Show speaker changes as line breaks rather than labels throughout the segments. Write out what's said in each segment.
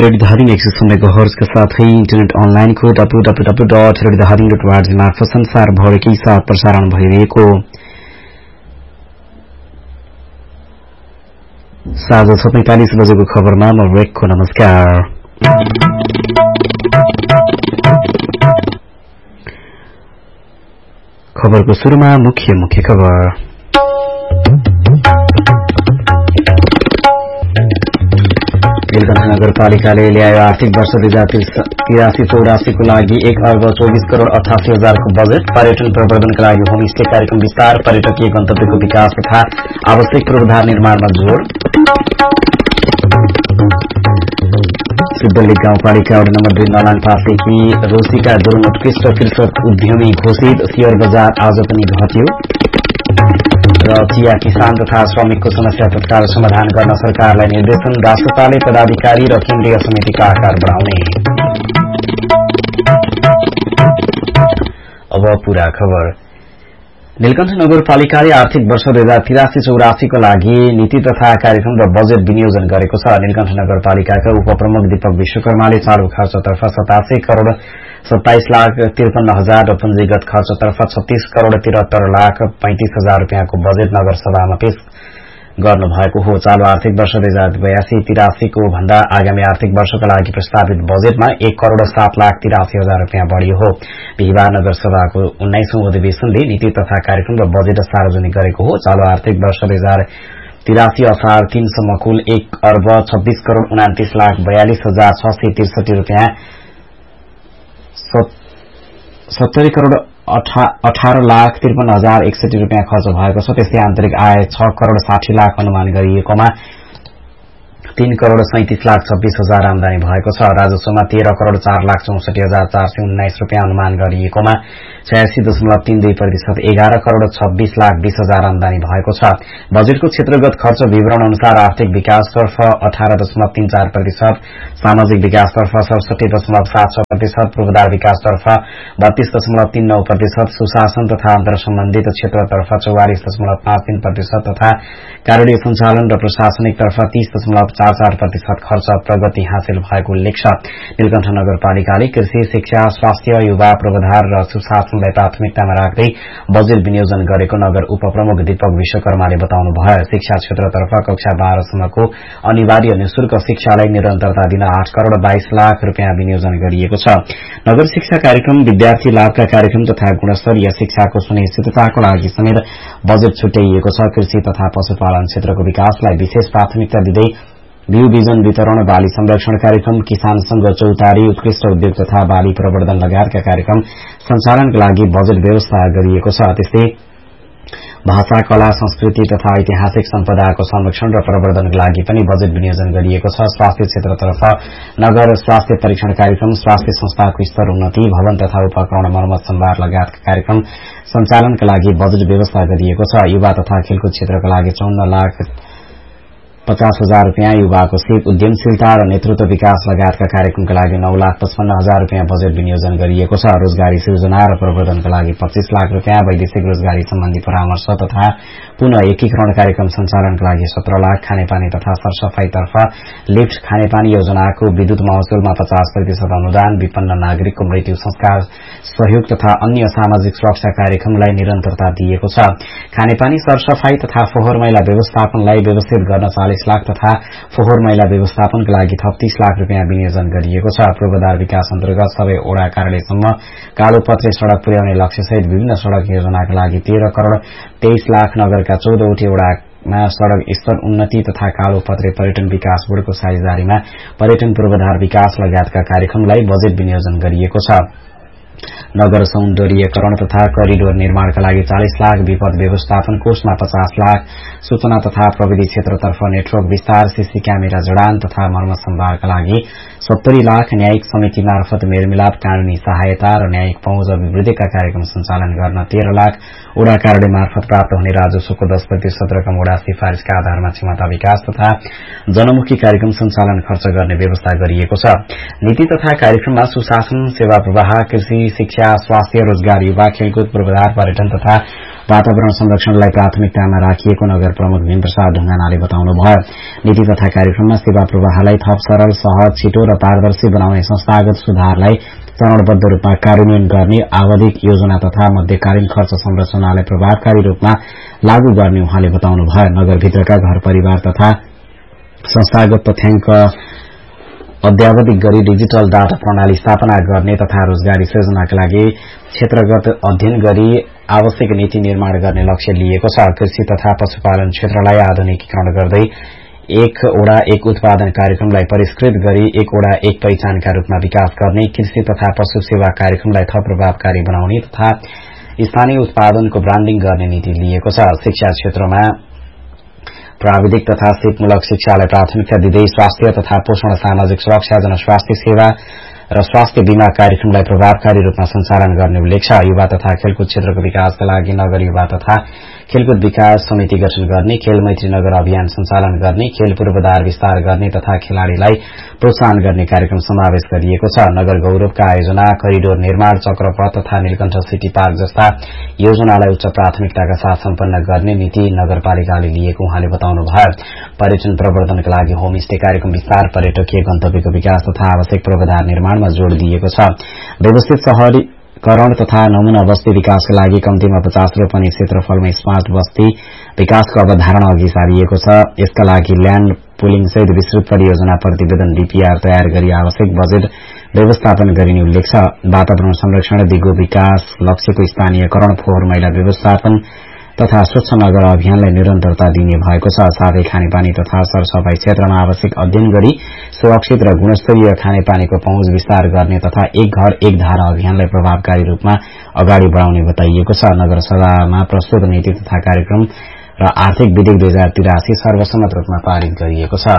रेडियोधादिङ 100 मेगाहर्जका साथै इन्टरनेट अनलाइनको www.redioधादिङ.org मार्फत संसारभरकै साथ प्रसारण भइरहेको साँझ 6:45 बजेको खबरमा म रेकको नमस्कार। खबरको सुरुमा मुख्य खबर। नीलकण्ठ नगरपालिकाले ल्यायो आर्थिक वर्ष 2083-84 को लागि 1,24,88,00,000 को बजेट। पर्यटन प्रवर्धनका लागि होमस्टे कार्यक्रम विस्तार, पर्यटकीय गन्तव्यको विकास तथा आवश्यक पूर्वाधार निर्माणमा जोड़। सिद्धलिक गाउँपालिका वडा नम्बर 2 नलाङ पार्टीकी रोशीका गुरुङ उत्कृष्ट कृषक उद्यमी घोषित। शेयर बजार आज पनि घट्यो। र चिया किसान तथा श्रमिकको समस्या तत्काल समाधान गर्न सरकारलाई निर्देशन। राष्ट्रपालले पदाधिकारी र केन्द्रीय समितिका आकार बढाउने। अब पूरा खबर। नीलकण्ठ नगरपालिकाले आर्थिक वर्ष 2083-84 को लागि नीति तथा कार्यक्रम र बजेट विनियोजन गरेको छ। नीलकण्ठ नगरपालिकाका उपप्रमुख दीपक विश्वकर्माले चालू खर्चतर्फ 87,57,53,50,000 र पुँजीगत खर्चतर्फ 36,73,35,000 रुपियाँको बजेट नगरसभामा पेश गर्नुभएको हो। चालू आर्थिक वर्ष 2082-83 को भन्दा आगामी आर्थिक वर्षका लागि प्रस्तावित बजेटमा 1,07,83,000 रुपियाँ बढ़ी हो। बिहिबार नगरसभाको 19औं अधिवेशनले नीति तथा कार्यक्रम र बजेट सार्वजनिक गरेको हो। चालू आर्थिक वर्ष 2083 असार 3 सम्म कुल 1,26,29,42,663 रुपियाँ 70,18,53,61 रुपियाँ खर्च भएको छ। त्यस्तै आन्तरिक आय 6,60,00,000 अनुमान गरिएकोमा 3,37,26,000 आमदानी भएको छ। राजस्वमा 13,04,64,419 रुपियाँ अनुमान गरिएकोमा 86.32%, 11,26,20,000 आमदानी भएको छ। बजेटको क्षेत्रगत खर्च विवरण अनुसार आर्थिक विकासतर्फ 18.34%, सामाजिक विकासतर्फ 67.76%, पूर्वाधार विकासतर्फ 32.39%, सुशासन तथा अन्तर सम्बन्धित क्षेत्रतर्फ 44.53% तथा कार्यालय सञ्चालन र प्रशासनिक तर्फ 30.44% खर्च प्रगति हासिल भएको उल्लेख छ। नीलकण्ठ नगरपालिकाले कृषि, शिक्षा, स्वास्थ्य, युवा, पूर्वाधार र सुशासनलाई प्राथमिकतामा राख्दै बजेट विनियोजन गरेको नगर उपप्रमुख दीपक विश्वकर्माले बताउनुभयो। शिक्षा क्षेत्रतर्फ कक्षा 12 सम्मको अनिवार्य निशुल्क शिक्षालाई निरन्तरता दिन 8,22,00,000 रुपियाँ विनियोजन गरिएको छ। नगर शिक्षा कार्यक्रम, विद्यार्थी लाभका कार्यक्रम तथा गुणस्तरीय शिक्षाको सुनिश्चितताको लागि समेत बजेट छुट्याइएको छ। कृषि तथा पशुपालन क्षेत्रको विकासलाई विशेष प्राथमिकता दिँदै बिउ बिजन वितरण, बाली संरक्षण कार्यक्रम, किसान संघ चौतारी, उत्कृष्ट उद्योग तथा बाली प्रवर्धन लगायतका कार्यक्रम सञ्चालनका लागि बजेट व्यवस्था गरिएको छ। त्यस्तै भाषा, कला, संस्कृति तथा ऐतिहासिक सम्पदाको संरक्षण र प्रवर्धनका लागि पनि बजेट विनियोजन गरिएको छ। स्वास्थ्य क्षेत्रतर्फ नगर स्वास्थ्य परीक्षण कार्यक्रम, स्वास्थ्य संस्थाको स्तर उन्नति, भवन तथा उपकरण मर्मत सम्भार लगायतका कार्यक्रम सञ्चालनका लागि बजेट व्यवस्था गरिएको छ। युवा तथा खेलकुद क्षेत्रका लागि 54,50,000 रुपियाँ, युवाको सिप, उद्यमशीलता र नेतृत्व विकास लगायतका कार्यक्रमका लागि 9,55,000 रुपियाँ बजेट विनियोजन गरिएको छ। रोजगारी सृजना र प्रवर्धनका लागि 25 लाख रुपियाँ, वैदेशिक रोजगारी सम्बन्धी परामर्श तथा पुनः एकीकरण कार्यक्रम सञ्चालनका लागि 17 लाख, खानेपानी तथा सरसफाईतर्फ लिफ्ट खानेपानी योजनाको विद्युत महसुलमा 50% अनुदान, विपन्न नागरिकको मृत्यु संस्कार सहयोग तथा अन्य सामाजिक सुरक्षा कार्यक्रमलाई निरन्तरता दिएको छ। खानेपानी, सरसफाई तथा फोहोर मैला व्यवस्थापनलाई व्यवस्थित गर्न 40 लाख तथा फोहोर मैला व्यवस्थापनका लागि थप 30 लाख रुपियाँ विनियोजन गरिएको छ। पूर्वाधार विकास अन्तर्गत सबै ओडा कार्यालयसम्म कालोपत्रे सड़क पुर्याउने लक्ष्यसहित विभिन्न सड़क योजनाका लागि 13,23 लाख, नगरका 14वटै ओडामा सड़क स्तर उन्नति तथा कालोपत्रे पर्यटन विकास बोर्डको साझेदारीमा पर्यटन पूर्वाधार विकास लगायतका कार्यक्रमलाई बजेट विनियोजन गरिएको छ। नगर सौन्दर्यीकरण तथा करिडोर निर्माणका लागि 40 लाख, विपद व्यवस्थापन कोषमा 50 लाख, सूचना तथा प्रविधि क्षेत्रतर्फ नेटवर्क विस्तार, सीसी क्यामेरा जडान तथा मर्मत सम्भारका लागि 70 लाख, न्यायिक समिति मार्फत मेलमिलाप, कानूनी सहायता र न्यायिक पहुँच अभिवृद्धिका कार्यक्रम सञ्चालन गर्न 13 लाख, ओडा कार्यालय मार्फत प्राप्त हुने राजस्वको 10% रकम ओडा सिफारिशका आधारमा क्षमता विकास तथा जनमुखी कार्यक्रम सञ्चालन खर्च गर्ने व्यवस्था गरिएको छ। नीति तथा कार्यक्रममा सुशासन, सेवा प्रवाह, कृषि, शिक्षा, स्वास्थ्य, रोजगार, युवा, खेलकुद, पूर्वाधार, पर्यटन तथा वातावरण संरक्षणलाई प्राथमिकतामा राखिएको नगर प्रमुख भीमप्रसाद ढुङ्गानाले बताउनुभयो। नीति तथा कार्यक्रममा सेवा प्रवाहलाई थप सरल, सहज, छिटो र पारदर्शी बनाउने संस्थागत सुधारलाई चरणबद्ध रूपमा कार्यान्वयन गर्ने, आवधिक योजना तथा मध्यकालीन खर्च संरचनालाई प्रभावकारी रूपमा लागू गर्ने उहाँले बताउनुभयो। नगरभित्रका घर परिवार तथा संस्थागत तथ्याङ्क अद्यावधिक गरी डिजिटल डाटा प्रणाली स्थापना गर्ने तथा रोजगारी सृजनाका लागि क्षेत्रगत अध्ययन गरी आवश्यक नीति निर्माण गर्ने लक्ष्य लिएको छ। कृषि तथा पशुपालन क्षेत्रलाई आधुनिकीकरण गर्दै एक ओडा एक उत्पादन कार्यक्रमलाई परिष्कृत गरी एक ओडा एक पहिचानका रूपमा विकास गर्ने, कृषि तथा पशु सेवा कार्यक्रमलाई थप प्रभावकारी बनाउने तथा स्थानीय उत्पादनको ब्रान्डिङ गर्ने नीति लिएको छ। शिक्षा क्षेत्रमा प्राविधिक तथा सिपमूलक शिक्षालाई प्राथमिकता दिँदै स्वास्थ्य तथा पोषण, सामाजिक सुरक्षा, जनस्वास्थ्य सेवा र स्वास्थ्य बीमा कार्यक्रमलाई प्रभावकारी रूपमा सञ्चालन गर्ने उल्लेख छ। युवा तथा खेलकुद क्षेत्रको विकासका लागि नगर युवा तथा खेलकुद विकास समिति गठन गर्ने, खेल मैत्री नगर अभियान सञ्चालन गर्ने, खेल पूर्वाधार विस्तार गर्ने तथा खेलाड़ीलाई प्रोत्साहन गर्ने कार्यक्रम समावेश गरिएको छ। नगर गौरवका आयोजना, करिडोर निर्माण, चक्रपथ तथा नीलकण्ठ सिटी पार्क जस्ता योजनालाई उच्च प्राथमिकताका साथ सम्पन्न गर्ने नीति नगरपालिकाले लिएको उहाँले बताउनुभयो। पर्यटन प्रवर्धनका लागि होमस्टे कार्यक्रम विस्तार, पर्यटकीय गन्तव्यको विकास तथा आवश्यक पूर्वाधार निर्माणमा जोड़ दिएको छ। व्यवस्थित शहरीकरण तथा नमूना बस्ती विकासका लागि कम्तीमा 50 रोपनी क्षेत्रफलमा स्मार्ट बस्ती विकासको अवधारणा अघि सारिएको छ। यसका लागि ल्याण्ड पुलिङ सहित विस्तृत परियोजना प्रतिवेदन डीपीआर तयार गरी आवश्यक बजेट व्यवस्थापन गरिने उल्लेख छ। वातावरण संरक्षण, दिगो विकास लक्ष्यको स्थानीयकरण, फोहोर मैला व्यवस्थापन तथा स्वच्छ नगर अभियानलाई निरन्तरता दिने भएको छ। साथै खानेपानी तथा सरसफाई क्षेत्रमा आवश्यक अध्ययन गरी सुरक्षित र गुणस्तरीय खानेपानीको पहुँच विस्तार गर्ने तथा एक घर एक धारा अभियानलाई प्रभावकारी रूपमा अगाडि बढ़ाउने बताइएको छ। नगरसभामा प्रस्तुत नीति तथा कार्यक्रम र आर्थिक विधेयक 2083 सर्वसम्मत रूपमा पारित गरिएको छ।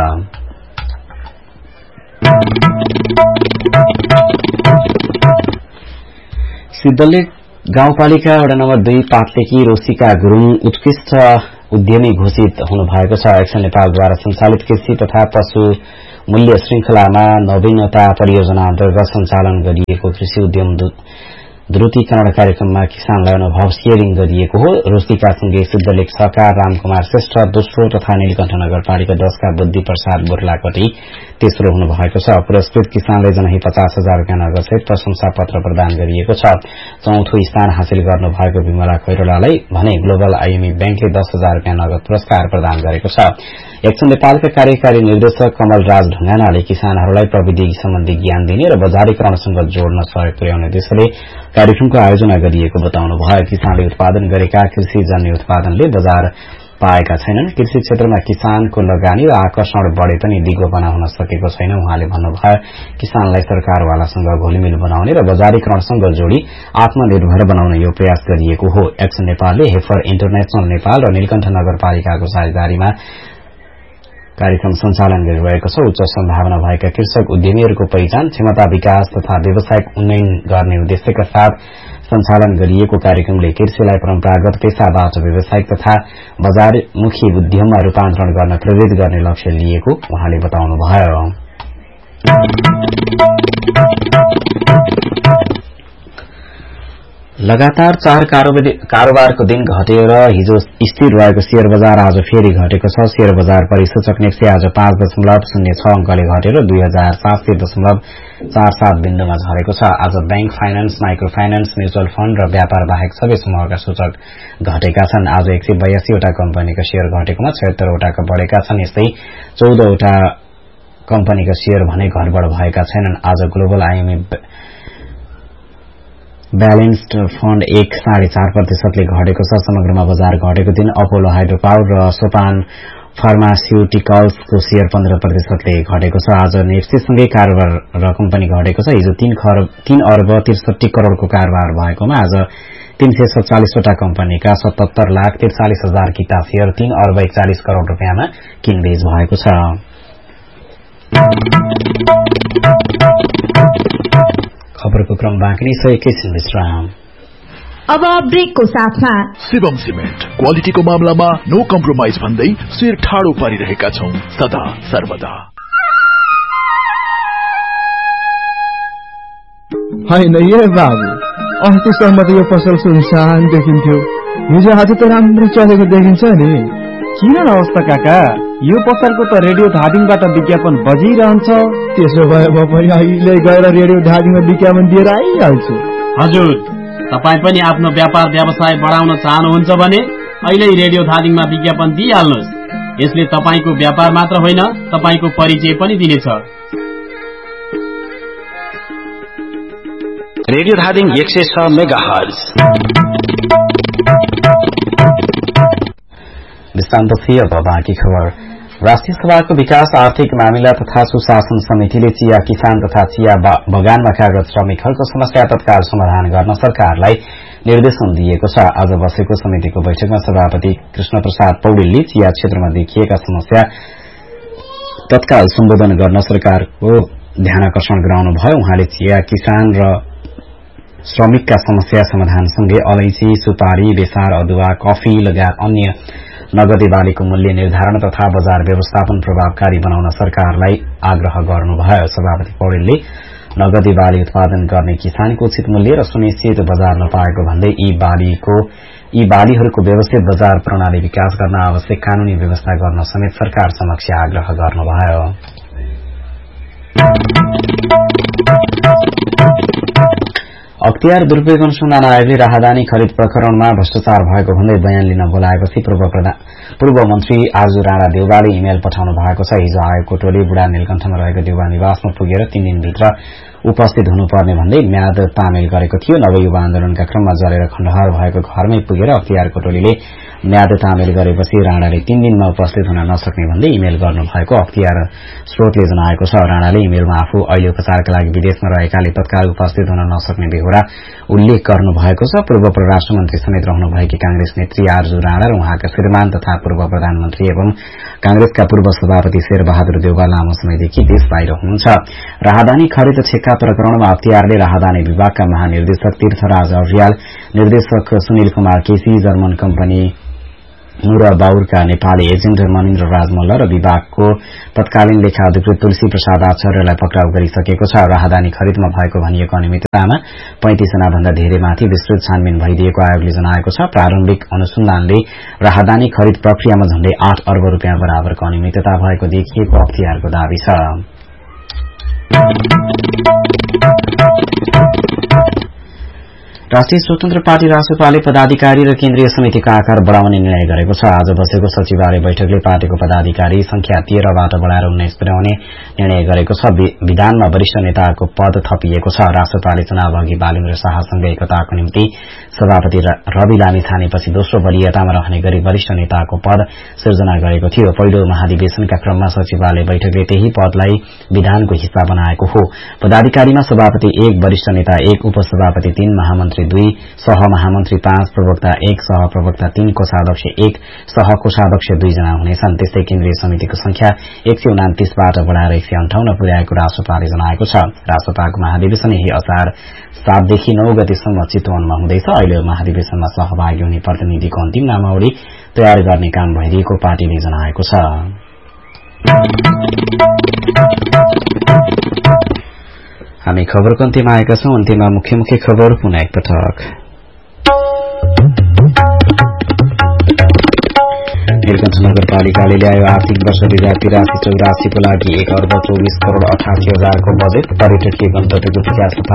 सिद्धलेक गाउँपालिका वडा नम्बर 2 पाटलेकी रोसिका गुरूङ उत्कृष्ट उद्यमी घोषित हुनुभएको छ। एक्सन नेपालद्वारा सञ्चालित कृषि तथा पशु मूल्य श्रृंखलामा नवीनता परियोजना अन्तर्गत सञ्चालन गरिएको कृषि उद्यम द्रुतीकरण कार्यक्रममा किसानलाई अनुभव शेयरिङ गरिएको हो। रोसिकासँगै सिद्धलेक 6 का रामकुमार श्रेष्ठ दोस्रो तथा नीलकण्ठ नगरपालिका 10 का बुद्धि प्रसाद बोर्लाकोटी तेस्रो हुनुभएको छ। पुरस्कृत किसानलाई जनही 50,000 रूपियाँ नगदसहित प्रशंसा पत्र प्रदान गरिएको छ। चौथो स्थान हासिल गर्नुभएको विमला खैरोलालाई भने ग्लोबल आईएमई ब्याङ्कले 10,000 रूपियाँ नगद पुरस्कार प्रदान गरेको छ। एक्सन नेपालका कार्यकारी निर्देशक कमल राज ढुङ्गानाले किसानहरूलाई प्रविधि सम्बन्धी ज्ञान दिने र बजारीकरणसँग जोड्न सहयोग पुर्याउने उद्देश्यले कार्यक्रमको आयोजना गरिएको बताउनुभयो। किसानले उत्पादन गरेका कृषिजन्य उत्पादनले बजार पाएका छैनन्। कृषि क्षेत्रमा किसानको लगानी र आकर्षण बढ़े पनि दिगो बनाउन सकेको छैन उहाँले भन्नुभयो। किसानलाई सरकारवालासँग घुलमिल बनाउने र बजारीकरणसँग जोड़ी आत्मनिर्भर बनाउन यो प्रयास गरिएको हो। एक्सन नेपालले हेफर इन्टरनेशनल नेपाल र नीलकण्ठ नगरपालिकाको साझेदारीमा कार्यक्रम सञ्चालन गरिरहेको छ। उच्च सम्भावना भएका कृषक उद्यमीहरूको पहिचान, क्षमता विकास तथा व्यावसायिक उन्नयन गर्ने उद्देश्यका साथ सञ्चालन गरिएको कार्यक्रमले कृषिलाई परम्परागत पेशाबाट व्यावसायिक तथा बजारमुखी उद्यममा रूपान्तरण गर्न प्रेरित गर्ने लक्ष्य लिएको उहाँले बताउनुभयो। लगातार 4 कारोबारको दिन घटेर हिजो स्थिर रहेको शेयर बजार आज फेरि घटेको छ। शेयर बजार परिसूचक निफ्टी आज 5.06 अंकले घटेर 2780.47 बिन्दुमा झरेको छ। आज bank, finance, micro finance, mutual fund र व्यापार बाहेक सबै समूहका सूचक घटेका छन्। आज 182 वटा कम्पनीका शेयर घटेकोमा 76 वटाका बढेका छन्। यस्तै 14 वटा कम्पनीका शेयर भने घटबढ भएका छैनन्। आज ग्लोबल आईएमई ब्यालेन्स्ड फण्ड 1.4% घटेको छ। समग्रमा बजार घटेको दिन अपोलो हाइड्रोपावर र सोपान फार्मास्युटिकल्सको शेयर 15% घटेको छ। आज नेप्सीसँगै कारोबार र कम्पनी घटेको छ। हिजो 3 अर्ब 63 करोड़को कारोबार भएकोमा आज 347 वटा कम्पनीका 77,43,000 किता शेयर 3 अर्ब 41 करोड़ रूपियाँमा किनबेच भएको छ। खबरको क्रम बाँकी नै छ। एकैछिन विश्राम।
अब ब्रेकको साथमा
शिवम सिमेन्ट क्वालिटीको मामलामा नो कम्प्रोमाइज भन्दै शिर ठाडो पारिरहेका छौं सदा सर्वदा।
होइन ए बाबु, अस्तिसम्म त यो पसल सुनसान देखिन्थ्यो, हिजो आज त राम्रो चलेको देखिन्छ नि। किन नहोस् त काका, यो पसलको त रेडियो धादिङबाट विज्ञापन बजिरहन्छ। त्यसो भए म पनि अहिले गएर रेडियो धादिङमा विज्ञापन दिएर आइहाल्छु।
हजुर, तपाईँ पनि आफ्नो व्यापार व्यवसाय बढाउन चाहनुहुन्छ भने अहिले रेडियो धादिङमा विज्ञापन दिइहाल्नुहोस्। यसले तपाईँको व्यापार मात्र होइन, तपाईँको परिचय पनि दिनेछ।
Radio Dhading 106 megahertz. विश्रामपछि अब बाँकी खबर। राष्ट्रिय सभाको विकास आर्थिक मामिला तथा सुशासन समितिले चिया किसान तथा चिया बगानमा कार्यरत श्रमिकहरूको समस्या तत्काल समाधान गर्न सरकारलाई निर्देशन दिएको छ। आज बसेको समितिको बैठकमा सभापति कृष्ण प्रसाद पौडेलले चिया क्षेत्रमा देखिएका समस्या तत्काल सम्बोधन गर्न सरकारको ध्यानाकर्षण गराउनु भयो। उहाँले चिया किसान र श्रमिकका समस्या समाधानसँगै अलैंची, सुपारी, बेसार, अदुवा, कफी लगायत अन्य नगदी बालीको मूल्य निर्धारण तथा बजार व्यवस्थापन प्रभावकारी बनाउन सरकारलाई आग्रह गर्नुभयो। सभापति पौडेलले नगदी बाली उत्पादन गर्ने किसानको उचित मूल्य र सुनिश्चित बजार नपाएको भन्दै यी बालीहरूको व्यवस्थित बजार प्रणाली विकास गर्न आवश्यक कानूनी व्यवस्था गर्न समेत सरकार समक्ष आग्रह गर्नुभयो। अख्तियार दुरूपयोग अनुसन्धान आयोगले राहदानी खरिद प्रकरणमा भ्रष्टाचार भएको भन्दै बयान लिन बोलाएपछि पूर्व मन्त्री आरजु राणा देउवाले इमेल पठाउनु भएको छ। हिजो आयोगको टोली बुढा नीलकण्ठमा रहेको देउवा निवासमा पुगेर 3 दिनभित्र उपस्थित हुनुपर्ने भन्दै म्याद तामेल गरेको थियो। नवयुवा आन्दोलनका क्रममा जलेर खण्डहर भएको घरमै पुगेर अख्तियारको टोलीले म्याद तामेल गरेपछि राणाले 3 दिनमा उपस्थित हुन नसक्ने भन्दै इमेल गर्नुभएको अख्तियार स्रोतले जनाएको छ। राणाले इमेलमा आफू अहिले उपचारका लागि विदेशमा रहेकाले तत्काल उपस्थित हुन नसक्ने बेहोरा उल्लेख गर्नुभएको छ। पूर्व परराष्ट्र मन्त्री समेत रहनुभएकी कांग्रेस नेत्री आरजु राणा र उहाँका श्रीमान तथा पूर्व प्रधानमन्त्री एवं कांग्रेसका पूर्व सभापति शेरबहादुर देउवा लामो समयदेखि देश बाहिर हुनुहुन्छ। राहदानी खरिद ठेक्का प्रकरणमा अख्तियारले राहदानी विभागका महानिर्देशक तीर्थराज अर्याल, निर्देशक सुनिल कुमार केसी, जर्मन कम्पनी मुरा बाउरका नेपाली एजेन्ट मनिन्द्र राज मल्ल र विभागको तत्कालीन लेखा अधिकृत तुलसी प्रसाद आचार्यलाई पक्राउ गरिसकेको छ। राहदानी खरिदमा भएको भनिएको अनियमिततामा 35 जना भन्दा धेरैमाथि विस्तृत छानबिन भइदिएको आयोगले जनाएको छ। प्रारम्भिक अनुसन्धानले राहदानी खरिद प्रक्रियामा झण्डै 8 अर्ब रूपियाँ बराबरको अनियमितता भएको देखिएको अख्तियारको दावी छ। राष्ट्रिय स्वतन्त्र पार्टी रासपाले पदाधिकारी र केन्द्रीय समितिको आकार बढ़ाउने निर्णय गरेको छ। आज बसेको सचिवालय बैठकले पार्टीको पदाधिकारी संख्या 13बाट बढ़ाएर 19 पुर्याउने निर्णय गरेको छ। विधानमा वरिष्ठ नेताको पद थपिएको छ। रासपाले चुनाव अघि बालेन्द्र शाहसँग एकताको निम्ति सभापति रवि लामी छानेपछि दोस्रो वरियतामा रहने गरी वरिष्ठ नेताको पद सिर्जना गरेको थियो। पहिलो महाधिवेशनका क्रममा सचिवालय बैठकले त्यही पदलाई विधानको हिस्सा बनाएको हो। पदाधिकारीमा सभापति 1, वरिष्ठ नेता 1, उपसभापति 3, महामन्त्री 2, सहमहामन्त्री 5, प्रवक्ता 1, सहप्रवक्ता 3, कोषाध्यक्ष 1, सहकोषाध्यक्ष 2 जना हुनेछन्। त्यस्तै केन्द्रीय समितिको संख्या 129बाट बढ़ाएर 158 पुर्याएको रासपाले जनाएको छ। रासपाको महाधिवेशन यही असार 7 देखि 9 गतेसम्म चितवनमा हुँदैछ। अहिले महाधिवेशनमा सहभागी हुने प्रतिनिधिको अन्तिम नामावली तयार गर्ने काम भइरहेको पार्टीले जनाएको छ। हामी खबरको अन्त्यमा आएका छौं। अन्त्यमा मुख्य मुख्य खबर पुनः एकपटक। नीलकण्ठ नगरपालिकाले ल्यायो आर्थिक वर्ष 2083-84 को लागि 1 अर्ब 24 करोड़ 88 हजारको बजेट। पर्यटकीय गन्तव्यको विकास